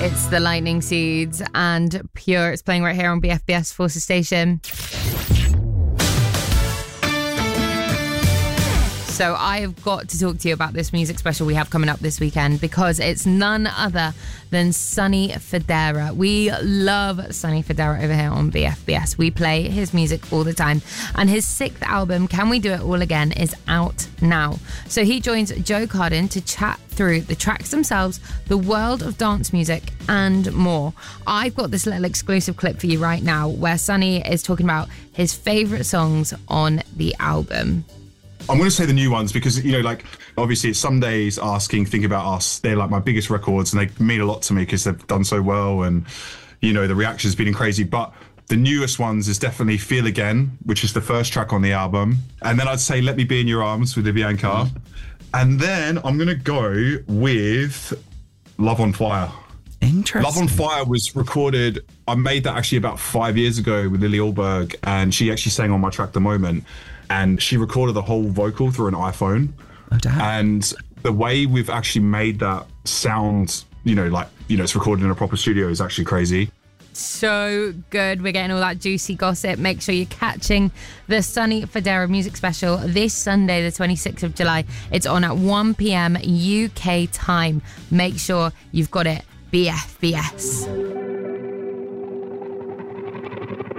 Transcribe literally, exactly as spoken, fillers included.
It's the Lightning Seeds and Pure. It's playing right here on B F B S Forces Station. So I have got to talk to you about this music special we have coming up this weekend because it's none other than Sonny Fodera. We love Sonny Fodera over here on B F B S. We play his music all the time. And his sixth album, Can We Do It All Again, is out now. So he joins Joe Carden to chat through the tracks themselves, the world of dance music, and more. I've got this little exclusive clip for you right now where Sonny is talking about his favourite songs on the album. I'm going to say the new ones because, you know, like, obviously it's Some Days, Asking, Think About Us. They're like my biggest records and they mean a lot to me because they've done so well and, you know, the reaction's been crazy. But the newest ones is definitely Feel Again, which is the first track on the album. And then I'd say Let Me Be In Your Arms with Bianca. Mm. And then I'm going to go with Love on Fire. Interesting. Love on Fire was recorded, I made that actually about five years ago with Lily Alberg, and she actually sang on my track The Moment. And she recorded the whole vocal through an iPhone. Oh, damn. And the way we've actually made that sound, you know, like, you know, it's recorded in a proper studio is actually crazy. So good. We're getting all that juicy gossip. Make sure you're catching the Sonny Fodera music special this Sunday, the twenty-sixth of July. It's on at one p.m. U K time. Make sure you've got it. B F B S.